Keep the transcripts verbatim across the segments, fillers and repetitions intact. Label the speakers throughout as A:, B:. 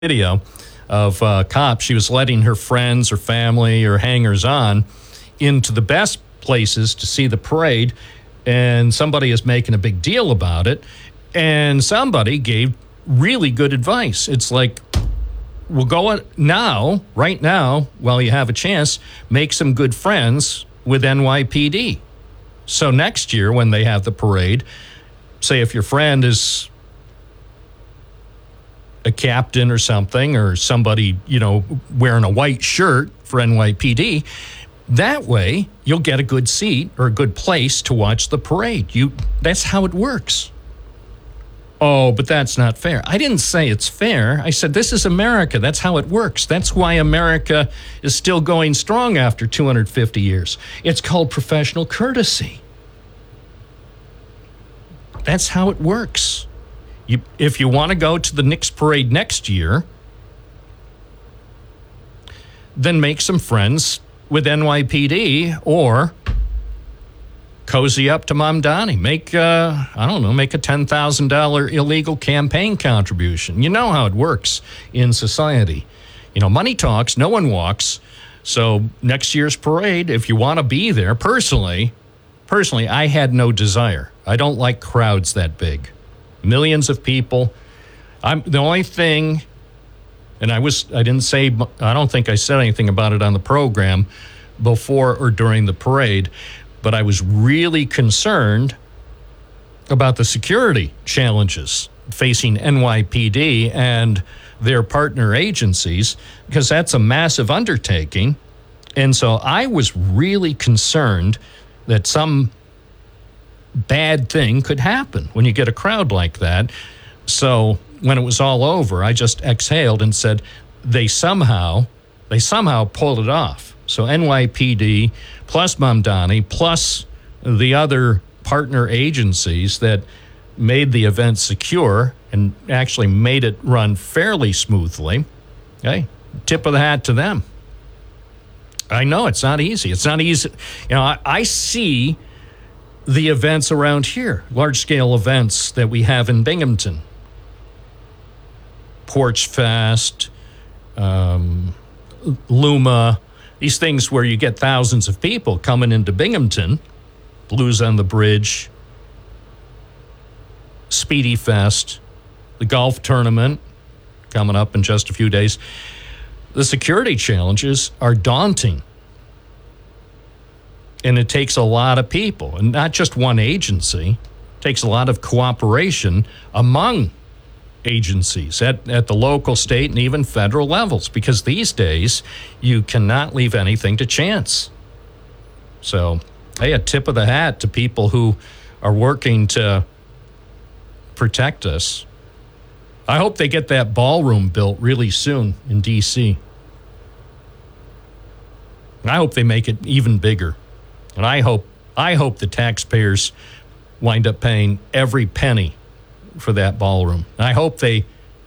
A: video of a cop. She was letting her friends or family or hangers-on into the best places to see the parade, and somebody is making a big deal about it, and somebody gave really good advice. It's like, we'll go now, right now, while you have a chance, make some good friends with N Y P D. So next year when they have the parade, say if your friend is a captain or something, or somebody, you know, wearing a white shirt for N Y P D, that way you'll get a good seat or a good place to watch the parade. You, that's how it works. Oh, but that's not fair. I didn't say it's fair. I said this is America. That's how it works. That's why America is still going strong after two hundred fifty years. It's called professional courtesy. That's how it works. You, if you want to go to the Knicks parade next year, then make some friends with N Y P D or cozy up to Mamdani. Make, uh, I don't know, make a ten thousand dollars illegal campaign contribution. You know how it works in society. You know, money talks, no one walks. So next year's parade, if you want to be there, personally, personally, I had no desire. I don't like crowds that big. Millions of people. I'm the only thing, and I was, I didn't say, I don't think I said anything about it on the program before or during the parade, but I was really concerned about the security challenges facing N Y P D and their partner agencies, because that's a massive undertaking. And so I was really concerned that some bad thing could happen when you get a crowd like that. So when it was all over, I just exhaled and said, they somehow, they somehow pulled it off. So N Y P D plus Mamdani plus the other partner agencies that made the event secure and actually made it run fairly smoothly. Hey, tip of the hat to them. I know it's not easy. It's not easy. You know, I, I see the events around here, large-scale events that we have in Binghamton. Porch Fest, um, Luma, these things where you get thousands of people coming into Binghamton, Blues on the Bridge, Speedy Fest, the golf tournament coming up in just a few days. The security challenges are daunting. And it takes a lot of people, and not just one agency. It takes a lot of cooperation among agencies at, at the local, state, and even federal levels, because these days you cannot leave anything to chance. So, hey, a tip of the hat to people who are working to protect us. I hope they get that ballroom built really soon in D C. And I hope they make it even bigger. And I hope I hope the taxpayers wind up paying every penny for that ballroom. And I hope they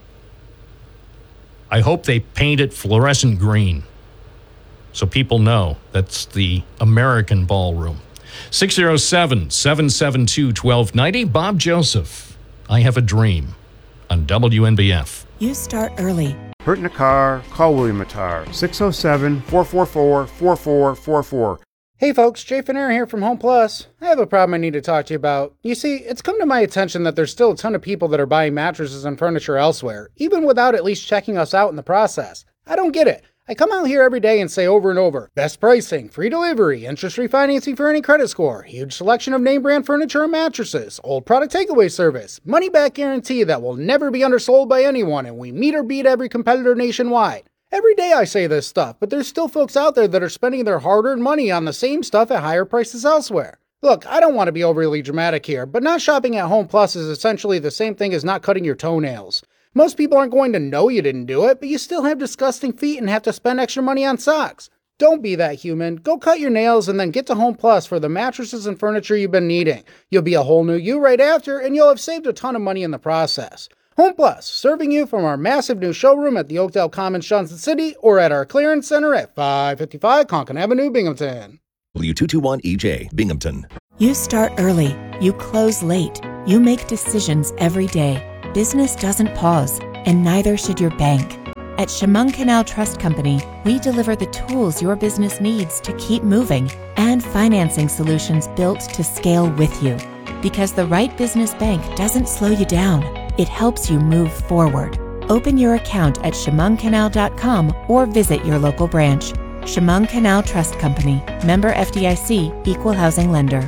A: I hope they paint it fluorescent green so people know that's the American ballroom. six oh seven, seven seven two, one two nine zero. Bob Joseph, I Have a Dream on W N B F.
B: You start early.
C: Hurt in a car? Call William Attar. six oh seven, four four four, four four four four.
D: Hey folks, Jay Finner here from Home Plus. I have a problem I need to talk to you about. You see, it's come to my attention that there's still a ton of people that are buying mattresses and furniture elsewhere, even without at least checking us out in the process. I don't get it. I come out here every day and say over and over, best pricing, free delivery, interest-free financing for any credit score, huge selection of name brand furniture and mattresses, old product takeaway service, money-back guarantee that will never be undersold by anyone, and we meet or beat every competitor nationwide. Every day I say this stuff, but there's still folks out there that are spending their hard-earned money on the same stuff at higher prices elsewhere. Look, I don't want to be overly dramatic here, but not shopping at Home Plus is essentially the same thing as not cutting your toenails. Most people aren't going to know you didn't do it, but you still have disgusting feet and have to spend extra money on socks. Don't be that human. Go cut your nails and then get to Home Plus for the mattresses and furniture you've been needing. You'll be a whole new you right after, and you'll have saved a ton of money in the process. Home Plus, serving you from our massive new showroom at the Oakdale Commons, Johnson City, or at our clearance center at five fifty-five Conkin Avenue, Binghamton.
E: W two two one E J, Binghamton.
B: You start early. You close late. You make decisions every day. Business doesn't pause, and neither should your bank. At Chemung Canal Trust Company, we deliver the tools your business needs to keep moving and financing solutions built to scale with you. Because the right business bank doesn't slow you down, it helps you move forward. Open your account at chemung canal dot com or visit your local branch. Chemung Canal Trust Company, member F D I C, equal housing lender.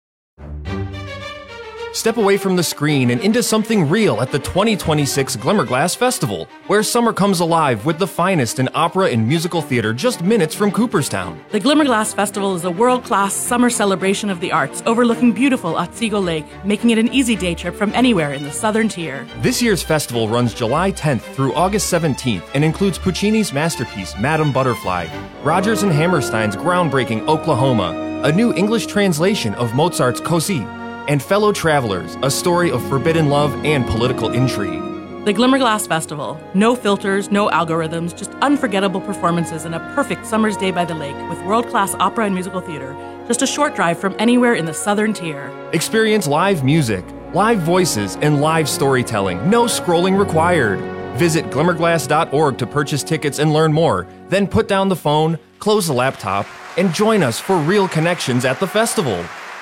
F: Step away from the screen and into something real at the twenty twenty-six Glimmerglass Festival, where summer comes alive with the finest in opera and musical theater just minutes from Cooperstown.
G: The Glimmerglass Festival is a world-class summer celebration of the arts overlooking beautiful Otsego Lake, making it an easy day trip from anywhere in the southern tier.
F: This year's festival runs July tenth through August seventeenth and includes Puccini's masterpiece, Madame Butterfly, Rodgers and Hammerstein's groundbreaking Oklahoma, a new English translation of Mozart's Così, and Fellow Travelers, a story of forbidden love and political intrigue.
G: The Glimmerglass Festival. No filters, no algorithms, just unforgettable performances and a perfect summer's day by the lake with world-class opera and musical theater, just a short drive from anywhere in the southern tier.
F: Experience live music, live voices, and live storytelling. No scrolling required. Visit glimmerglass dot org to purchase tickets and learn more. Then put down the phone, close the laptop, and join us for real connections at the festival.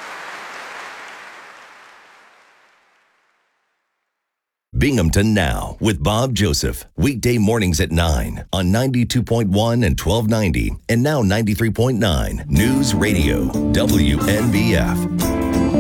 E: Binghamton Now with Bob Joseph. Weekday mornings at nine on ninety-two point one and twelve ninety and now ninety-three point nine News Radio W N B F.